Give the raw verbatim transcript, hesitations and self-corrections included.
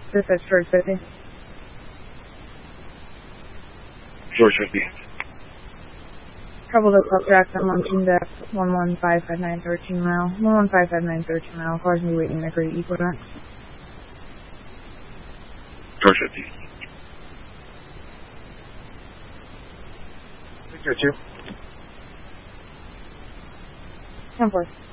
This is George fifty. George fifty. Trouble to Club Jackson, Mountain Depth, one one five five nine thirteen mile. one one five five nine thirteen mile. Cars me waiting at Great Equinox. George fifty. Victor two. ten four.